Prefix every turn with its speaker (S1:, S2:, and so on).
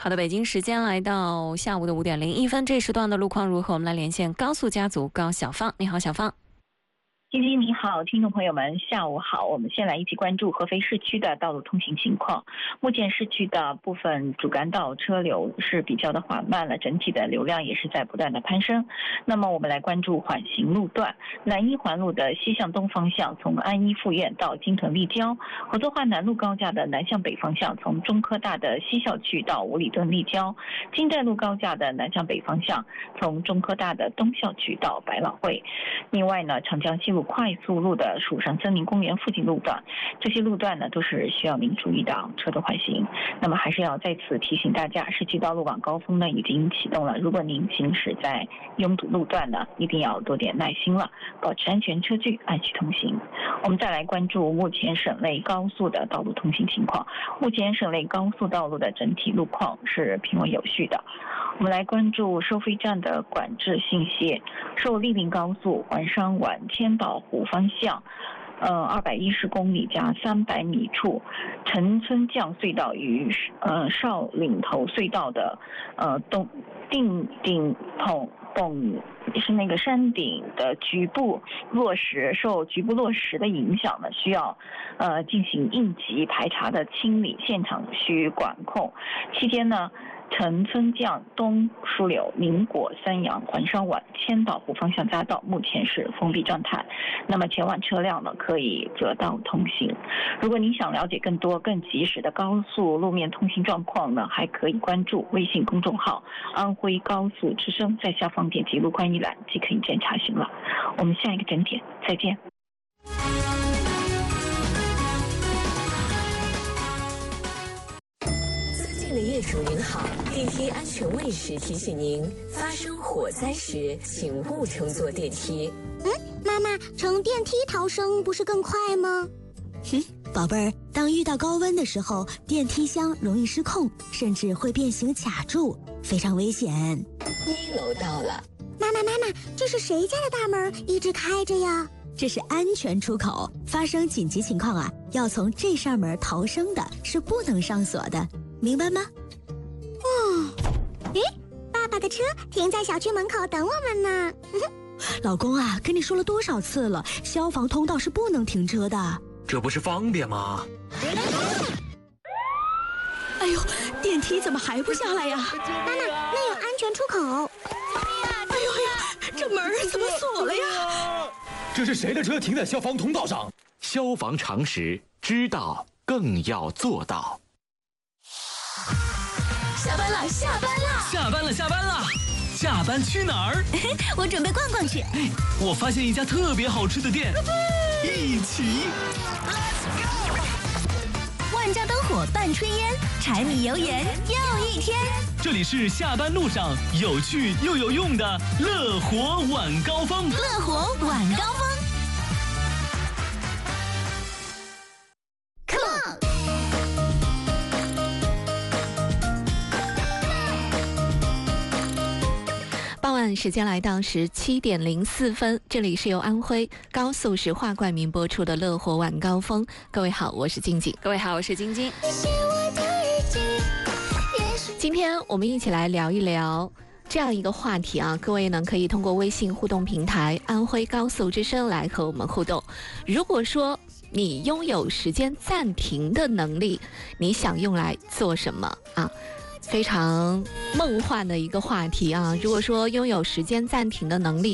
S1: 好的，北京时间来到下午的5点01分，这时段的路况如何？我们来连线高速家族高小芳。你好，小芳。
S2: 晶晶你好，听众朋友们，下午好。我们先来一起关注合肥市区的道路通行情况。目前市区的部分主干道车流是比较的缓慢了，整体的流量也是在不断的攀升。那么我们来关注缓行路段，南一环路的西向东方向，从安一附院到金屯立交；合作化南路高架的南向北方向，从中科大的西校区到五里墩立交；金寨路高架的南向北方向，从中科大的东校区到百老汇。另外呢，长江西路快速路的蜀山森林公园附近路段，这些路段呢都是需要您注意的车多缓行。那么还是要再次提醒大家，市区道路晚高峰呢已经启动了，如果您行驶在拥堵路段呢，一定要多点耐心了，保持安全车距，按需通行。我们再来关注目前省内高速的道路通行情况。目前省内高速道路的整体路况是平稳有序的。我们来关注收费站的管制信息。受利林高速环山皖千岛湖方向210公里加300米处，陈村将隧道与少岭头隧道的定洞是那个山顶的局部落石，受局部落石的影响呢，需要进行应急排查的清理，现场需管控。期间呢，陈村将东枢纽宁果三阳环山皖千岛湖方向匝道目前是封闭状态，那么前往车辆呢可以择道通行。如果您想了解更多更及时的高速路面通行状况呢，还可以关注微信公众号安徽高速之声，在下方点击路况一览即可一键查询了。我们下一个整点再见。
S3: 的业主您好，电梯安全卫士提醒您，发生火灾时请勿乘坐电梯。
S4: 妈妈，乘电梯逃生不是更快吗？
S5: 宝贝儿，当遇到高温的时候，电梯箱容易失控，甚至会变形卡住，非常危险。
S3: 1楼到了。
S4: 妈妈，这是谁家的大门一直开着呀？
S5: 这是安全出口，发生紧急情况要从这扇门逃生的，是不能上锁的。明白吗？
S4: 爸爸的车停在小区门口等我们呢。
S5: 老公跟你说了多少次了，消防通道是不能停车的。
S6: 这不是方便吗？
S5: 哎呦，电梯怎么还不下来呀？
S4: 妈妈，那有安全出口。
S5: 哎呦，这门怎么锁了呀？
S6: 这是谁的车停在消防通道上？消防常识，知道更要做到。
S3: 下班了，下班了！
S6: 下班去哪儿？
S5: 我准备逛逛去。
S6: 我发现一家特别好吃的店，一起。
S5: 万家灯火半炊烟，柴米油盐又一天。
S6: 这里是下班路上有趣又有用的乐活晚高峰。
S5: 乐活晚高峰。
S1: 时间来到17点04分，这里是由安徽高速石化冠名播出的乐活晚高峰。各位好，我是静静。各位好，我是晶晶。今天我们一起来聊一聊这样一个话题各位呢可以通过微信互动平台安徽高速之声来和我们互动。如果说你拥有时间暂停的能力，你想用来做什么非常梦幻的一个话题如果说拥有时间暂停的能力，